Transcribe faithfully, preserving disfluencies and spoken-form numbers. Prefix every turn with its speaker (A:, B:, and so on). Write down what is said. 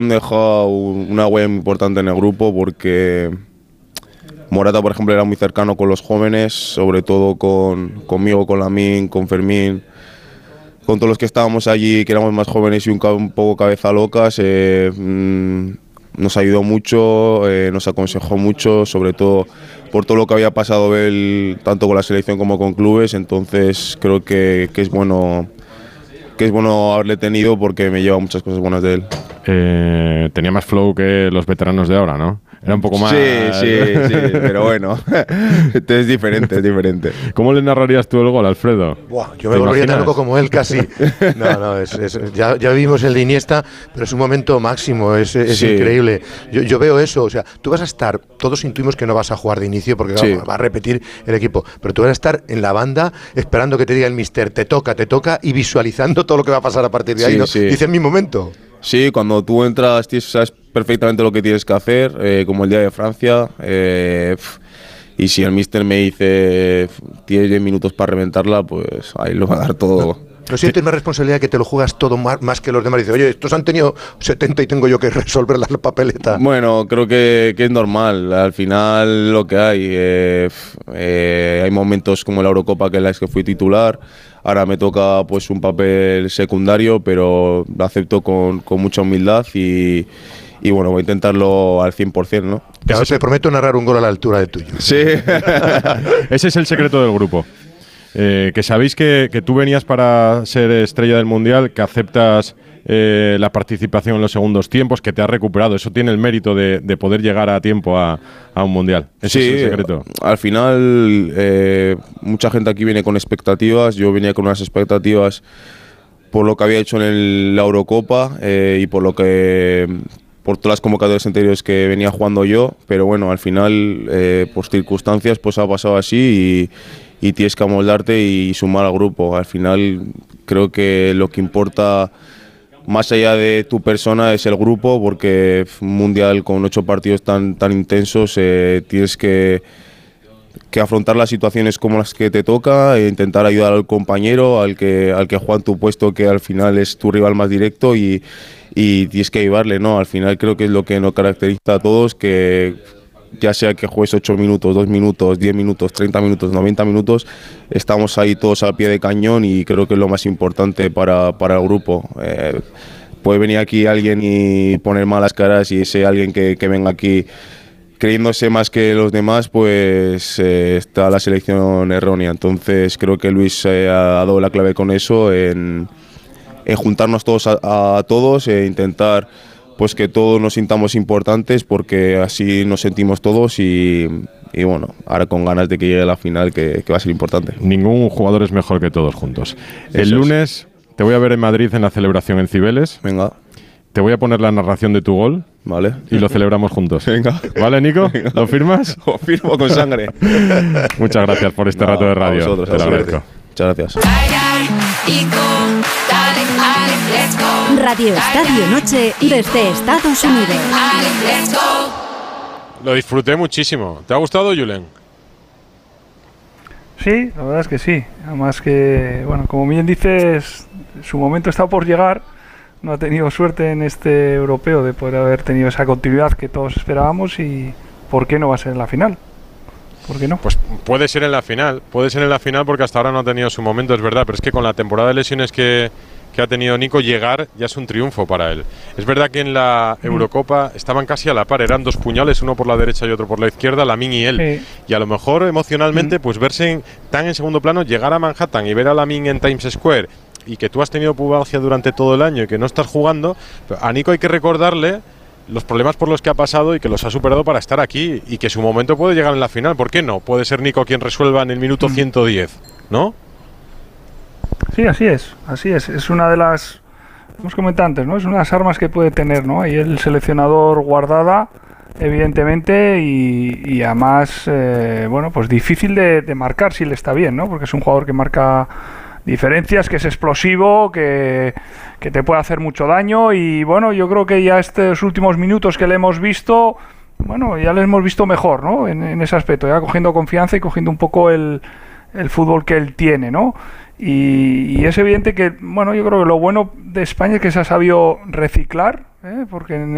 A: Han dejado una huella muy importante en el grupo porque Morata, por ejemplo, era muy cercano con los jóvenes, sobre todo con, conmigo, con Lamine, con Fermín, con todos los que estábamos allí, que éramos más jóvenes y un, un poco cabeza locas. Eh, mmm, nos ayudó mucho, eh, nos aconsejó mucho, sobre todo por todo lo que había pasado él, tanto con la selección como con clubes. Entonces creo que, que es bueno que es bueno haberle tenido porque me lleva muchas cosas buenas de él.
B: Eh, tenía más flow que los veteranos de ahora, ¿no? Era un poco más...
A: Sí, sí, sí, pero bueno, es diferente, es diferente.
B: ¿Cómo le narrarías tú el gol, Alfredo?
C: Buah, yo me volvería tan loco como él casi. No, no, es, es, ya, ya vimos el de Iniesta, pero es un momento máximo, es, es sí. increíble. Yo, yo veo eso, o sea, tú vas a estar, todos intuimos que no vas a jugar de inicio porque sí. va, va a repetir el equipo, pero tú vas a estar en la banda esperando que te diga el mister, te toca, te toca, y visualizando todo lo que va a pasar a partir de ahí, sí, ¿no? Sí. Dice, en mi momento.
A: Sí, cuando tú entras, sabes perfectamente lo que tienes que hacer, eh, como el día de Francia. Eh, y si el míster me dice tienes diez minutos para reventarla, pues ahí lo va a dar todo.
C: ¿No sientes más responsabilidad que te lo juegas todo más, más que los demás? Dice, oye, estos han tenido setenta y tengo yo que resolver la papeleta.
A: Bueno, creo que, que es normal. Al final lo que hay. Eh, eh, hay momentos como la Eurocopa que en las que fui titular. Ahora me toca pues un papel secundario, pero lo acepto con, con mucha humildad y, y bueno, voy a intentarlo al cien por cien, ¿no?
C: Claro, te prometo narrar un gol a la altura de tuyo.
A: Sí.
B: Ese es el secreto del grupo. Eh, que sabéis que, que tú venías para ser estrella del Mundial, que aceptas eh, la participación en los segundos tiempos, que te has recuperado. Eso tiene el mérito de, de poder llegar a tiempo a, a un Mundial. Ese
A: sí,
B: es el secreto.
A: Al final, eh, mucha gente aquí viene con expectativas. Yo venía con unas expectativas por lo que había hecho en el, la Eurocopa eh, y por lo que por todas las convocatorias anteriores que venía jugando yo. Pero bueno, al final, eh, por circunstancias, pues ha pasado así y y tienes que amoldarte y sumar al grupo. Al final creo que lo que importa más allá de tu persona es el grupo, porque un mundial con ocho partidos tan, tan intensos eh, tienes que, que afrontar las situaciones como las que te toca e intentar ayudar al compañero, al que, al que juega en tu puesto, que al final es tu rival más directo, y, y tienes que ayudarle, ¿no? Al final creo que es lo que nos caracteriza a todos, que ya sea que juegues ocho minutos, dos minutos, diez minutos, treinta minutos, noventa minutos, estamos ahí todos al pie de cañón y creo que es lo más importante para, para el grupo. Eh, puede venir aquí alguien y poner malas caras, y ese alguien que, que venga aquí creyéndose más que los demás, pues eh, está la selección errónea. Entonces creo que Luis eh, ha dado la clave con eso, en, en juntarnos todos a, a todos e intentar pues que todos nos sintamos importantes, porque así nos sentimos todos y, y bueno, ahora con ganas de que llegue la final, que, que va a ser importante.
B: Ningún jugador es mejor que todos juntos. El
A: Eso
B: lunes es. Te voy a ver en Madrid en la celebración en Cibeles.
A: Venga.
B: Te voy a poner la narración de tu gol.
A: Vale.
B: Y lo celebramos juntos.
A: Venga.
B: ¿Vale, Nico?
A: Venga.
B: ¿Lo firmas?
A: Lo firmo con sangre.
B: Muchas gracias por este no, rato de radio.
A: A vosotros,
B: Te lo agradezco.
A: Muchas gracias.
D: Radio Estadio Noche desde Estados Unidos.
E: Lo disfruté muchísimo. ¿Te ha gustado, Julen?
F: Sí, la verdad es que sí. Además que, bueno, como bien dices, su momento está por llegar. No ha tenido suerte en este europeo de poder haber tenido esa continuidad que todos esperábamos, y ¿por qué no va a ser en la final? ¿Por qué no?
E: Pues puede ser en la final, puede ser en la final porque hasta ahora no ha tenido su momento, es verdad, pero es que con la temporada de lesiones que, que ha tenido Nico, llegar ya es un triunfo para él. Es verdad que en la Eurocopa estaban casi a la par, eran dos puñales, uno por la derecha y otro por la izquierda, Lamine y él. Sí. Y a lo mejor emocionalmente, pues verse en, tan en segundo plano, llegar a Manhattan y ver a Lamine en Times Square, y que tú has tenido pubalgia durante todo el año y que no estás jugando, a Nico hay que recordarle los problemas por los que ha pasado y que los ha superado para estar aquí, y que su momento puede llegar en la final. ¿Por qué no? Puede ser Nico quien resuelva en el minuto mm. ciento diez, ¿no?
F: Sí, así es, así es. Es una de las, hemos comentado antes, ¿no? Es una de las armas que puede tener, ¿no? Y el seleccionador guardada, evidentemente, y, y además, eh, bueno, pues difícil de, de marcar si le está bien, ¿no? Porque es un jugador que marca diferencias, que es explosivo, que, que te puede hacer mucho daño, y bueno, yo creo que ya estos últimos minutos que le hemos visto, bueno, ya le hemos visto mejor, ¿no? En, en ese aspecto, ya cogiendo confianza y cogiendo un poco el, el fútbol que él tiene, ¿no? Y, y es evidente que, bueno, yo creo que lo bueno de España es que se ha sabido reciclar, ¿eh? Porque en